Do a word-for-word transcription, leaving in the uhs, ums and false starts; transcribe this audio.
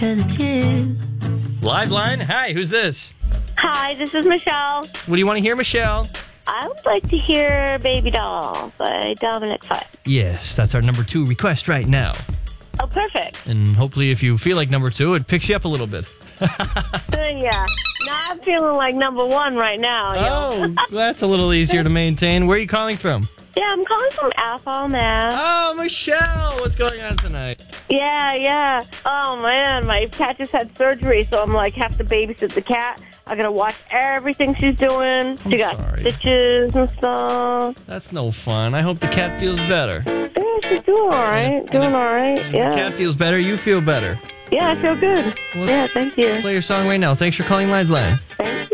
As a kid. Live line. Hi, who's this? Hi, this is Michelle. What do you want to hear, Michelle? I would like to hear Baby Doll by Dominic Fike. Yes, that's our number two request right now. Oh, perfect. And hopefully if you feel like number two, it picks you up a little bit. Uh, yeah. Now I'm feeling like number one right now. yo. Oh, that's a little easier to maintain. Where are you calling from? Yeah, I'm calling from Athol, Mass. Oh, Michelle, what's going on tonight? Yeah, yeah. Oh, man, my cat just had surgery, so I'm like, have to babysit the cat. I gotta watch everything she's doing. I'm she got sorry. stitches and stuff. That's no fun. I hope the cat feels better. Yeah, she's doing all right. And if- doing and if- all right. If Yeah. the cat feels better, you feel better. Yeah, I feel good. Well, Yeah, thank you. Play your song right now. Thanks for calling Liveline.